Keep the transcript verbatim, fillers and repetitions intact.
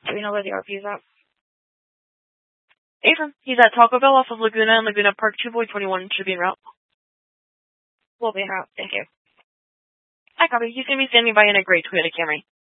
Do we know where the R P is at? Affirm. He's at Taco Bell off of Laguna and Laguna Park. two boy twenty-one should be en route. We'll be en route. Thank you. Hi, copy. He's going to be standing by in a gray Toyota Camry.